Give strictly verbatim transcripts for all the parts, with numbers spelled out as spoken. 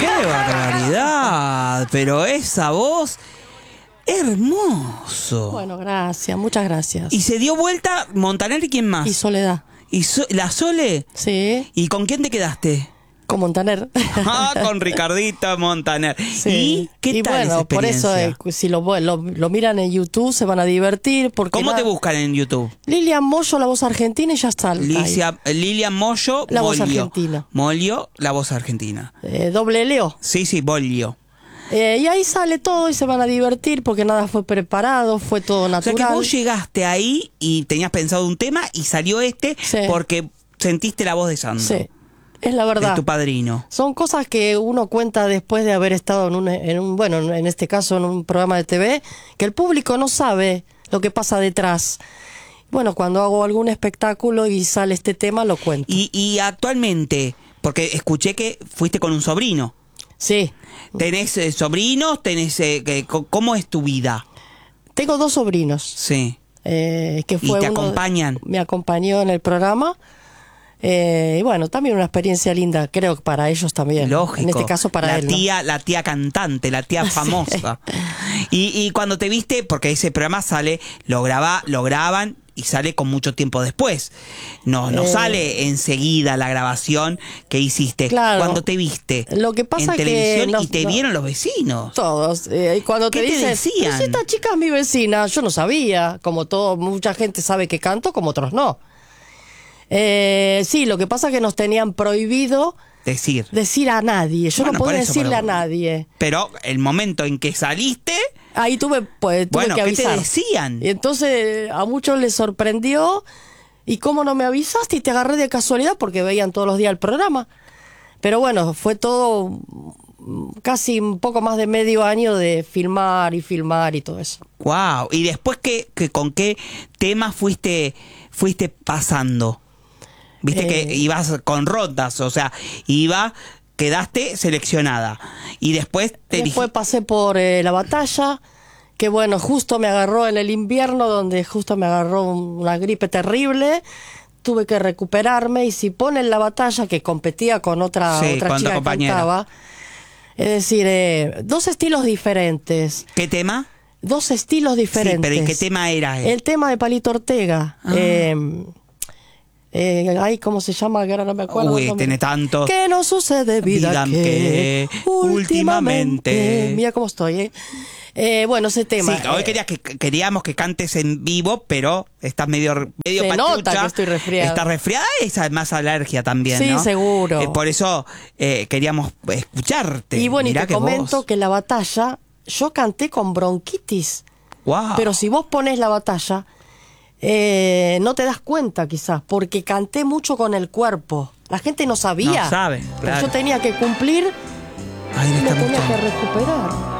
¡Qué barbaridad! Pero esa voz, hermoso. Bueno, gracias, muchas gracias. Y se dio vuelta Montaner y ¿quién más? Y Soledad. ¿Y so la Sole? Sí. ¿Y con quién te quedaste? Con Montaner. Ah, con Ricardito Montaner. Sí. ¿Y qué y tal bueno, esa por eso, experiencia? eh, si lo, lo, lo miran en YouTube, se van a divertir. Porque ¿Cómo nada, te buscan en YouTube? Lilian Moyo, la voz argentina, y ya está. Licia, Lilian Moyo, La voz Bolio. argentina. Molio, la voz argentina. Eh, doble Leo. Sí, sí, Bolio. Eh, y ahí sale todo y se van a divertir porque nada fue preparado, fue todo O sea natural. que vos llegaste ahí y tenías pensado un tema y salió este Sí. porque sentiste la voz de Sandro. Sí, es la verdad. De tu padrino. Son cosas que uno cuenta después de haber estado en un, en un, bueno, en este caso en un programa de T V, que el público no sabe lo que pasa detrás. Bueno, cuando hago algún espectáculo y sale este tema, lo cuento. Y, y actualmente, porque escuché que fuiste con un sobrino. Sí. ¿Tenés eh, sobrinos? ¿Tenés, eh, que, ¿Cómo es tu vida? Tengo dos sobrinos. Sí. Eh, que fue ¿Y te uno- acompañan? Me acompañó en el programa. Eh, y bueno, también una experiencia linda, creo que para ellos también. Lógico. En este caso para la él. ¿no? tía, la tía cantante, la tía famosa. y, y cuando te viste, porque ese programa sale, lo graba, lo graban y sale con mucho tiempo después. No, no Eh, sale enseguida la grabación que hiciste. Claro. Cuando te viste Lo que pasa en es que televisión no- y te no- vieron los vecinos. Todos. Eh, y cuando te ¿Qué te dicen, decían? "Pero si esta chica es mi vecina", yo no sabía. Como todo, mucha gente sabe que canto, como otros no. Eh, sí, lo que pasa es que nos tenían prohibido Decir. decir a nadie. Yo Bueno, no por podía eso, decirle pero- a nadie. Pero el momento en que saliste, Ahí tuve, pues, tuve bueno, que ¿qué te avisar. decían? Y entonces a muchos les sorprendió. ¿Y cómo no me avisaste? Y te agarré de casualidad porque veían todos los días el programa. Pero bueno, fue todo mm, casi un poco más de medio año de filmar y filmar y todo eso. Wow. Y después qué, que con qué temas fuiste fuiste pasando. Viste Eh. que ibas con rondas, o sea, iba, quedaste seleccionada y después te Después dije, pasé por eh, La Batalla, que bueno, justo me agarró en el invierno, donde justo me agarró un- una gripe terrible. Tuve que recuperarme y si ponen La Batalla, que competía con otra, Sí, otra con tu chica que compañera. cantaba, es decir, eh, dos estilos diferentes, ¿qué tema? dos estilos diferentes. Sí, pero ¿y qué tema era? eh? El tema de Palito Ortega. Ah. Eh, eh, ay, ¿cómo se llama? Que ahora no me acuerdo. Uy, el nombre. tiene tanto. ¿Qué no sucede, vida, Vida que, que últimamente- Mira cómo estoy, ¿eh? Eh, bueno, ese tema. Sí, hoy eh, querías que, queríamos que cantes en vivo, pero estás medio, medio Se pachucha. nota que estoy resfriada. Estás resfriada y es más alergia también, Sí, ¿no? seguro. Eh, por eso eh, queríamos escucharte. Y bueno, Mirá y te que comento vos. que La Batalla, yo canté con bronquitis. Wow. Pero si vos pones La Batalla, eh, no te das cuenta quizás, porque canté mucho con el cuerpo. La gente no sabía. No sabe, Pero claro. yo tenía que cumplir Ahí y le me está tenía que gustando. recuperar.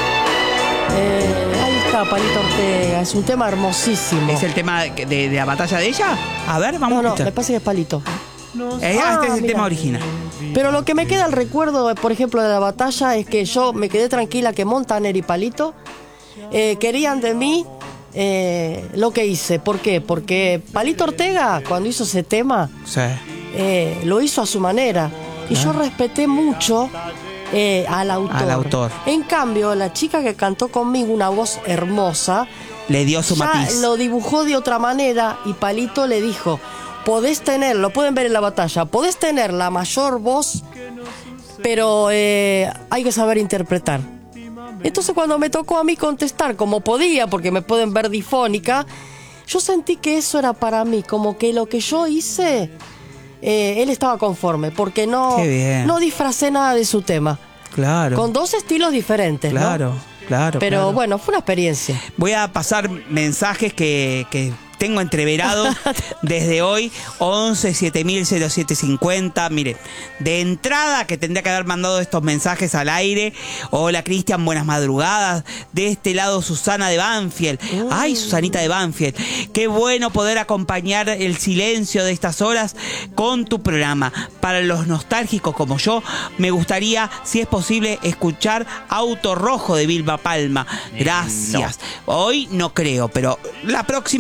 Eh, ahí está, Palito Ortega. Es un tema hermosísimo. ¿Es el tema de, de- de la batalla de ella? A ver, vamos No, no, a me escuchar. parece que es Palito. Eh, Ah, este es el mira. tema original. Pero lo que me queda el recuerdo, por ejemplo, de La Batalla es que yo me quedé tranquila que Montaner y Palito eh, querían de mí eh, lo que hice. ¿Por qué? Porque Palito Ortega, cuando hizo ese tema, Sí. eh, lo hizo a su manera. Y yo respeté mucho eh, al autor. Al autor. En cambio, la chica que cantó conmigo, una voz hermosa, Le dio su ya matiz. lo dibujó de otra manera y Palito le dijo, podés tener, lo pueden ver en La Batalla, podés tener la mayor voz, pero eh, hay que saber interpretar. Entonces cuando me tocó a mí contestar como podía, porque me pueden ver difónica, yo sentí que eso era para mí, como que lo que yo hice, eh, él estaba conforme, porque no, Qué bien. no disfracé nada de su tema. Claro. Con dos estilos diferentes, ¿no? Claro, claro. Pero claro. bueno, fue una experiencia. Voy a pasar mensajes que, que tengo entreverados desde hoy. once siete mil cero siete cincuenta. Mire, de entrada que tendría que haber mandado estos mensajes al aire. Hola Cristian, buenas madrugadas. De este lado Susana de Banfield. Ay, Susanita de Banfield. Qué bueno poder acompañar el silencio de estas horas con tu programa. Para los nostálgicos como yo, me gustaría, si es posible, escuchar Auto Rojo de Vilma Palma. Gracias. Hoy no creo, pero la próxima y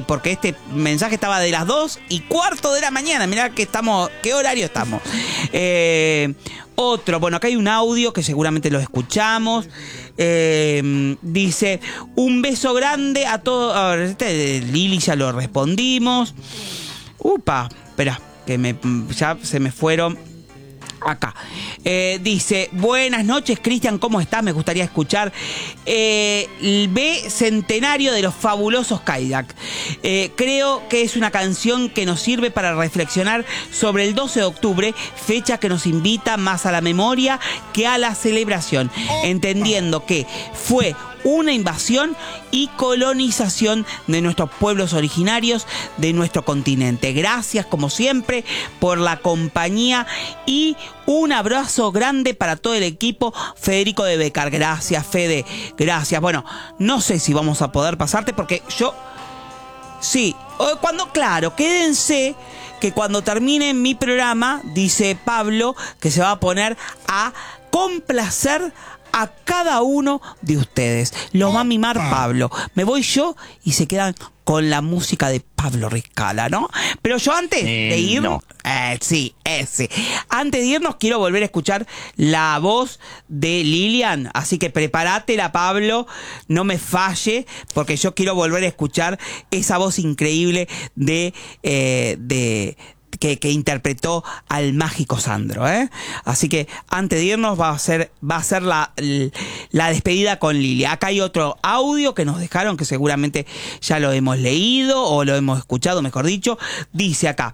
porque este mensaje estaba de las dos y cuarto de la mañana. Mirá que estamos, qué horario estamos. Eh, otro, bueno, acá hay un audio que seguramente lo escuchamos. Eh, dice, un beso grande a todos. A ver, este de Lili ya lo respondimos. Upa, espera, que me, ya se me fueron. Acá. Eh, dice, buenas noches, Cristian, ¿cómo estás? Me gustaría escuchar eh, el B Centenario de los Fabulosos Cadillac. Eh, creo que es una canción que nos sirve para reflexionar sobre el doce de octubre, fecha que nos invita más a la memoria que a la celebración, entendiendo que fue una invasión y colonización de nuestros pueblos originarios de nuestro continente. Gracias, como siempre, por la compañía y un abrazo grande para todo el equipo. Federico de Becar. Gracias, Fede. Gracias. Bueno, no sé si vamos a poder pasarte porque yo... Sí, cuando, claro, quédense que cuando termine mi programa, dice Pablo, que se va a poner a complacer a cada uno de ustedes. Los va a mimar Pablo. Me voy yo y se quedan con la música de Pablo Riscala, ¿no? Pero yo antes eh, de ir... No. Eh, sí, ese. Antes de irnos quiero volver a escuchar la voz de Lilian. Así que prepárátela, Pablo. No me falle, porque yo quiero volver a escuchar esa voz increíble de... Eh, de Que, que interpretó al mágico Sandro, ¿eh? Así que antes de irnos va a ser, va a ser la, la despedida con Lilia. Acá hay otro audio que nos dejaron, que seguramente ya lo hemos leído o lo hemos escuchado, mejor dicho. Dice acá,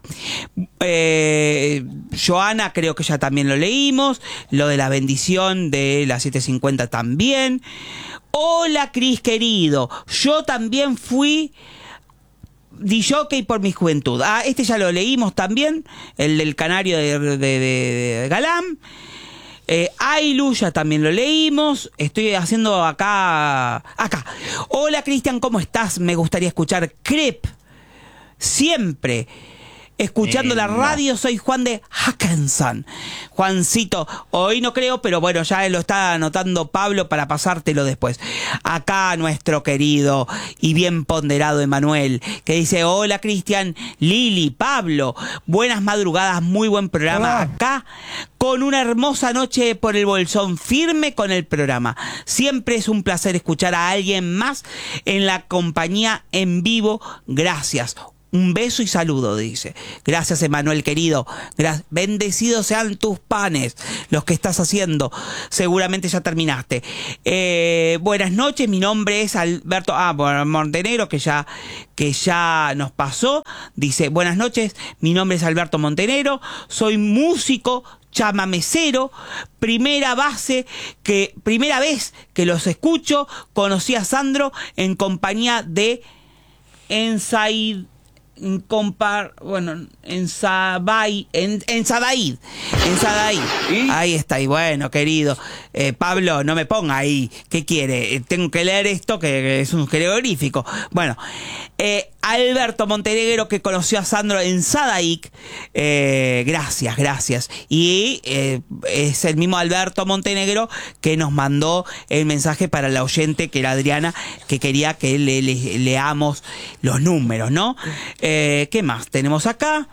eh, Joana, creo que ya también lo leímos, lo de la bendición de las siete cincuenta también. Hola, Cris querido, yo también fui disjockey por mi juventud. Ah, este ya lo leímos también, el del canario de, de, de, de Galán. Eh, Ailu ya también lo leímos. Estoy haciendo acá... Acá. Hola, Cristian, ¿cómo estás? Me gustaría escuchar Crep. Siempre. Escuchando eh, la radio, no. Soy Juan de Hackensack. Juancito, hoy no creo, pero bueno, ya lo está anotando Pablo para pasártelo después. Acá nuestro querido y bien ponderado Emanuel, que dice, hola Cristian, Lili, Pablo, buenas madrugadas, muy buen programa. Hola. Acá con una hermosa noche por el Bolsón, firme con el programa. Siempre es un placer escuchar a alguien más en la compañía en vivo. Gracias. Un beso y saludo, dice. Gracias, Emanuel, querido. Gra- Bendecidos sean tus panes, los que estás haciendo. Seguramente ya terminaste. Eh, buenas noches, mi nombre es Alberto... Ah, bueno, Montenegro, que ya, que ya nos pasó. Dice, buenas noches, mi nombre es Alberto Montenegro. Soy músico, chamamecero, primera base, que primera vez que los escucho. Conocí a Sandro en compañía de Ensaid... Compar, bueno, en Sabay, en, en Sadaid, en Sadaid. ¿Sí? Ahí está, y bueno, querido, eh, Pablo, no me ponga ahí, ¿qué quiere? Eh, tengo que leer esto, que es un jeroglífico. Bueno, eh, Alberto Montenegro, que conoció a Sandro en Sadaik, eh, gracias, gracias. Y eh, es el mismo Alberto Montenegro que nos mandó el mensaje para la oyente, que era Adriana, que quería que le, le, leamos los números, ¿no? Eh, ¿Qué más tenemos acá?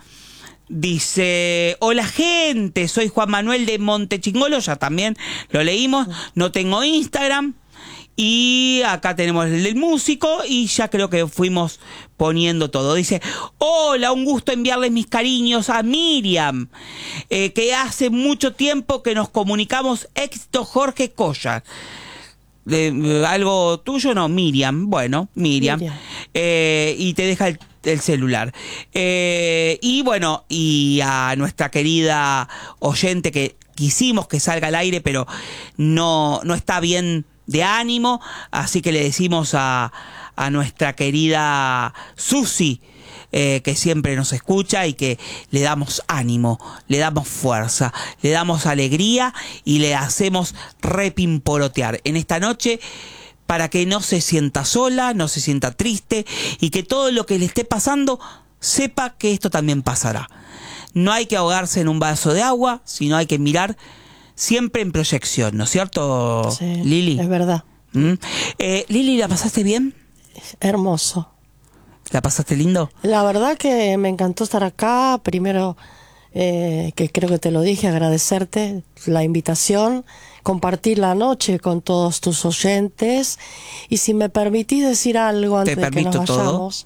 Dice, hola gente, soy Juan Manuel de Montechingolo, ya también lo leímos, no tengo Instagram. Y acá tenemos el del músico y ya creo que fuimos poniendo todo. Dice, hola, un gusto enviarles mis cariños a Miriam, eh, que hace mucho tiempo que nos comunicamos. Éxito, Jorge Coya. Eh, ¿Algo tuyo? No, Miriam. Bueno, Miriam. Miriam. Eh, y te deja el, el celular. Eh, y bueno, y a nuestra querida oyente que quisimos que salga al aire, pero no, no está bien de ánimo, así que le decimos a, a nuestra querida Susi, eh, que siempre nos escucha y que le damos ánimo, le damos fuerza, le damos alegría y le hacemos repimporotear en esta noche para que no se sienta sola, no se sienta triste y que todo lo que le esté pasando sepa que esto también pasará. No hay que ahogarse en un vaso de agua, sino hay que mirar siempre en proyección, ¿no es cierto, sí, Lili? Es verdad. ¿Mm? Eh, Lili, ¿la pasaste bien? Hermoso. ¿La pasaste lindo? La verdad que me encantó estar acá. Primero, eh, que creo que te lo dije, agradecerte la invitación, compartir la noche con todos tus oyentes. Y si me permitís decir algo antes de que nos vayamos,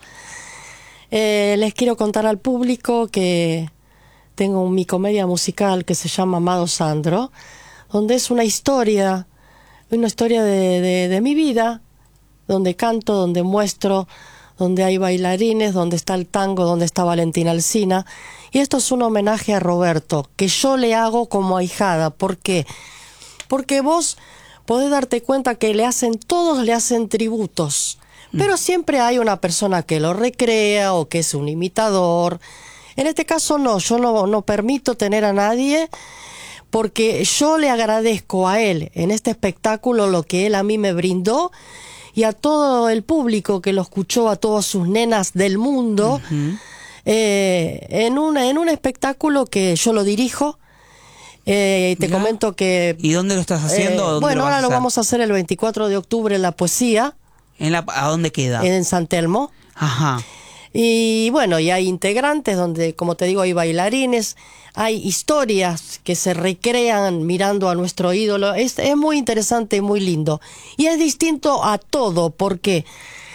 eh, les quiero contar al público que tengo mi comedia musical que se llama Amado Sandro, donde es una historia, una historia de, de, de mi vida, donde canto, donde muestro, donde hay bailarines, donde está el tango, donde está Valentina Alsina. Y esto es un homenaje a Roberto, que yo le hago como ahijada. ¿Por qué? Porque vos podés darte cuenta que le hacen, todos le hacen tributos, pero siempre hay una persona que lo recrea o que es un imitador. En este caso no, yo no, no permito tener a nadie, porque yo le agradezco a él en este espectáculo lo que él a mí me brindó, y a todo el público que lo escuchó, a todas sus nenas del mundo, uh-huh. eh, en, una, en un espectáculo que yo lo dirijo. Eh, te Mirá. comento que... ¿Y dónde lo estás haciendo? Eh, ¿Dónde bueno, lo ahora lo hacer? vamos a hacer el veinticuatro de octubre en La Poesía. ¿En la, ¿A dónde queda? En San Telmo. Ajá. Y bueno, y hay integrantes donde, como te digo, hay bailarines, hay historias que se recrean mirando a nuestro ídolo. Es, es muy interesante y muy lindo. Y es distinto a todo. ¿Por qué?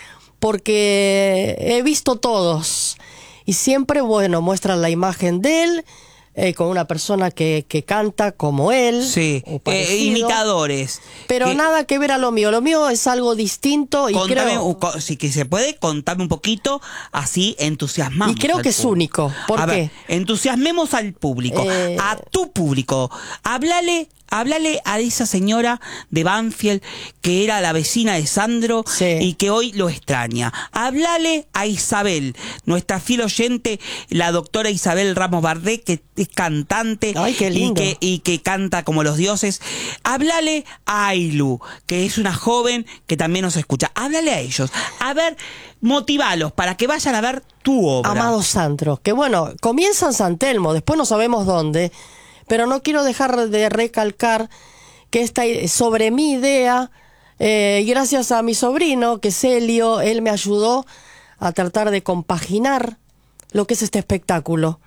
Porque he visto todos. Y siempre, bueno, muestran la imagen de él, eh, con una persona que, que canta como él. Sí, eh, imitadores. Pero que, nada que ver a lo mío. Lo mío es algo distinto. Y contame, creo, si que se puede, contame un poquito, así entusiasmamos. Y creo que público. Es único. ¿Por a qué? Ver, entusiasmemos al público, eh, a tu público. Háblale, háblale a esa señora de Banfield que era la vecina de Sandro, sí, y que hoy lo extraña. Háblale a Isabel, nuestra fiel oyente, la doctora Isabel Ramos Bardet, que es cantante. Ay, qué lindo. Y que, y que canta como los dioses. Háblale a Ailu, que es una joven que también nos escucha. Háblale a ellos. A ver, motivalos para que vayan a ver tu obra. Amado Sandro, que bueno, comienza en San Telmo, después no sabemos dónde, pero no quiero dejar de recalcar que esta sobre mi idea, eh, gracias a mi sobrino, que es Helio, él me ayudó a tratar de compaginar lo que es este espectáculo.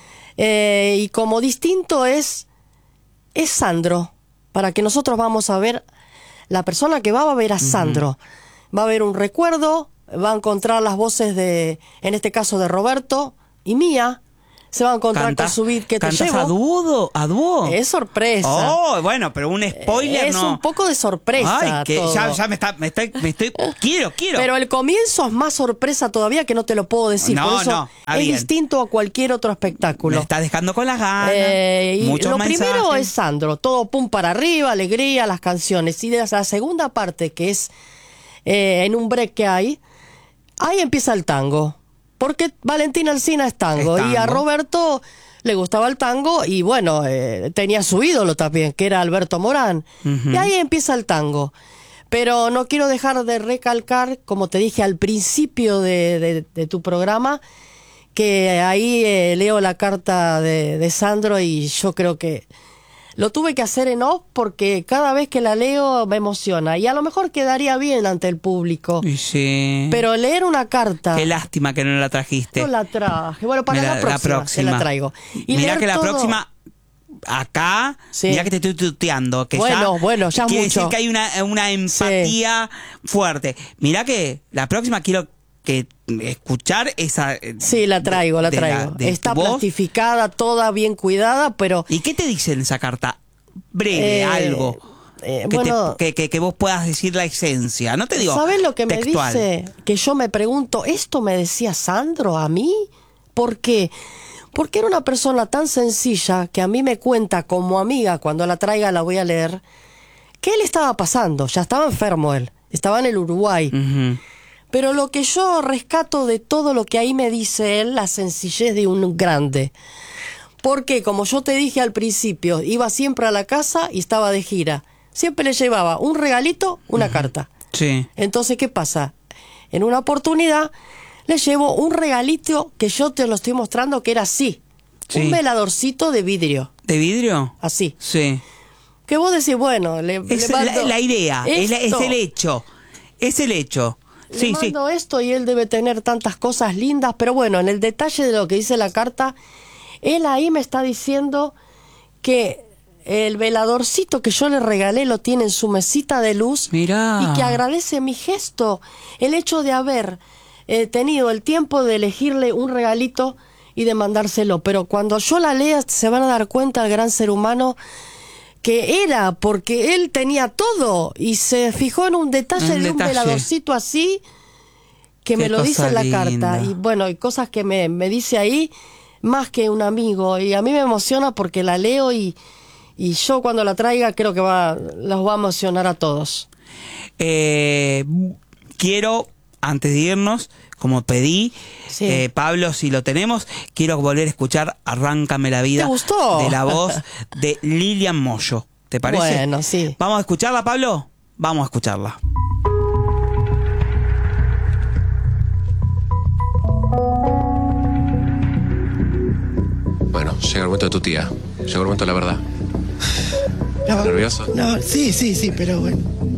Eh, y como distinto es, es Sandro, para que nosotros vamos a ver, la persona que va, va a ver a Sandro, uh-huh. va a ver un recuerdo, va a encontrar las voces de, en este caso de Roberto y mía, se va a encontrar ¿Cantás, con su beat que te llevo. ¿Cantás a dúo? ¿A dúo? Es sorpresa. Oh, bueno, pero un spoiler es no. Es un poco de sorpresa. Ay, que todo. ya, ya me está, me estoy, me estoy, quiero, quiero. Pero el comienzo es más sorpresa todavía, que no te lo puedo decir. No, Por eso no, es bien. distinto a cualquier otro espectáculo. Me está dejando con las ganas. Eh, y muchos lo mensajes. primero es Sandro, todo pum para arriba, alegría, las canciones. Y de la segunda parte, que es eh, en un break que hay, ahí empieza el tango. Porque Valentina Alsina es tango, es tango. Y a Roberto le gustaba el tango y bueno, eh, tenía su ídolo también, que era Alberto Morán. Uh-huh. Y ahí empieza el tango. Pero no quiero dejar de recalcar, como te dije al principio de, de, de tu programa, que ahí eh, leo la carta de, de Sandro y yo creo que lo tuve que hacer en off porque cada vez que la leo me emociona. Y a lo mejor quedaría bien ante el público. Sí. Pero leer una carta... Qué lástima que no la trajiste. No la traje. Bueno, para la, la, próxima, la próxima te la traigo. Y mirá que la todo... próxima... Acá, sí. Mirá que te estoy tuteando. Que bueno, ya bueno, ya quiere mucho. decir que hay una, una empatía sí. fuerte. Mirá que la próxima quiero... que escuchar esa... Sí, la traigo, la traigo. La, Está plastificada, toda bien cuidada, pero... ¿Y qué te dice en esa carta? Breve, eh, algo. Eh, que, bueno, te, que, que, que vos puedas decir la esencia. No te digo ¿sabés lo que textual. Me dice? Que yo me pregunto, ¿esto me decía Sandro a mí? ¿Por qué? Porque era una persona tan sencilla que a mí me cuenta como amiga, cuando la traiga la voy a leer, que él estaba pasando, ya estaba enfermo él, estaba en el Uruguay. Uh-huh. Pero lo que yo rescato de todo lo que ahí me dice él, la sencillez de un grande. Porque, como yo te dije al principio, iba siempre a la casa y estaba de gira. Siempre le llevaba un regalito, una uh-huh. carta. Sí. Entonces, ¿qué pasa? En una oportunidad le llevo un regalito que yo te lo estoy mostrando que era así. Sí. Un veladorcito de vidrio. ¿De vidrio? Así. Sí. Que vos decís, bueno, le, es le mando la, la idea, es, la, es el hecho. Es el hecho. le Sí, sí. mando esto y él debe tener tantas cosas lindas, pero bueno, en el detalle de lo que dice la carta, él ahí me está diciendo que el veladorcito que yo le regalé lo tiene en su mesita de luz. Mirá. Y que agradece mi gesto, el hecho de haber eh, tenido el tiempo de elegirle un regalito y de mandárselo. Pero cuando yo la lea se van a dar cuenta el gran ser humano que era, porque él tenía todo y se fijó en un detalle Un de un detalle. veladorcito así que Qué me lo dice cosa en la linda. carta. Y bueno, y cosas que me, me dice ahí más que un amigo. Y a mí me emociona porque la leo y, y yo cuando la traiga creo que va, los va a emocionar a todos. Eh, quiero, antes de irnos, como pedí, Sí. eh, Pablo, si lo tenemos, quiero volver a escuchar Arráncame la vida. ¿Te gustó? De la voz de Lilian Moyo. ¿Te parece? Bueno, sí. ¿Vamos a escucharla, Pablo? Vamos a escucharla. Bueno, llega el momento de tu tía. Llega el momento de la verdad. No, ¿Nervioso? No, sí, sí, sí, pero bueno.